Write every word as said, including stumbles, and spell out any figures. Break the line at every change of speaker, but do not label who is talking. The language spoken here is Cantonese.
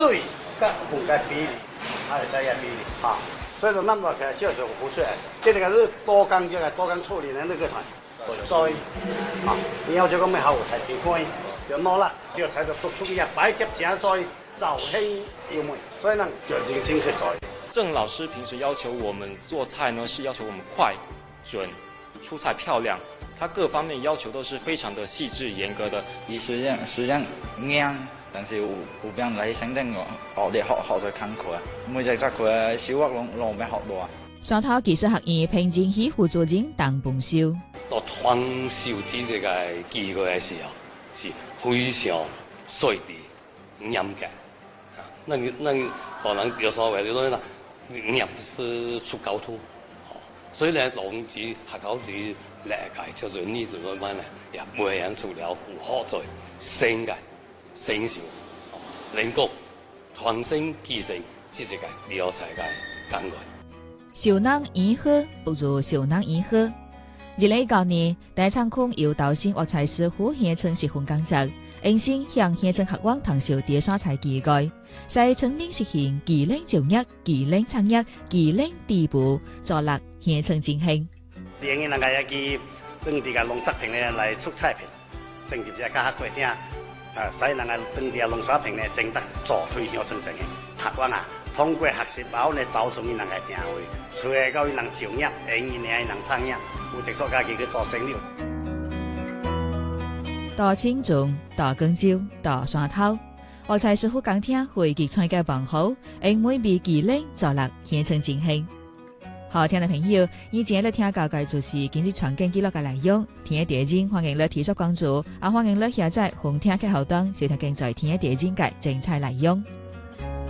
水甲混嘅比例，還有這個比例啊，所以說咱落起來就係好出來。這個是多工這個多工處理的那個團，所以啊，你要這個咩好係平開，就攞啦，就才就督促一擺接正在造興要梅，所以呢就認真去做。
鄭老師平時要求我們做菜呢，是要求我們快、準、出菜漂亮，他各方面要求都是非常的細緻嚴格的。
伊雖然雖然硬，但是有有邊嚟省定我學啲學學在坎坷，每隻隻佢小學攏攏咩學到啊。
雙頭技術學院平靜系副主任鄧鵬秀，
到團燒啲這個機會嘅時候，是非常細緻嚴格。啊，那你那你可能有時候為咗呢，你唔是出高徒，所以呢，農子學校子嚟解叫做呢種咁樣咧，也每人除了學在新嘅新潮，能夠傳承繼承這個了解嘅感覺。
小人演好不如小人演好。二零一九年，大倉空由導師學菜師傅獻稱結婚工作，應先向獻稱學網唐小碟刷菜機改，在村民實行技能就業、技能產業、技能地步，助力獻稱振興。
連嘅人家一支當地嘅農作品咧來出菜品，甚至係加過啲啊，使人家當地嘅農作品咧正得助推獻稱振興。學網啊，通過學習後咧，找出伊人嘅定位，除咗教伊人就業，應伊人人產業，有直屬家己去做生意。
大青種、大廣州、大山頭，學菜師傅講聽會結菜嘅幫好，因每筆技能助力獻稱振興。好聽嘅朋友，以前咧聽教嘅就是今日傳經記錄嘅內容，聽第一陣歡迎你提出關注，啊歡迎你下載紅聽嘅後端，收聽更在聽第一陣嘅精彩內容。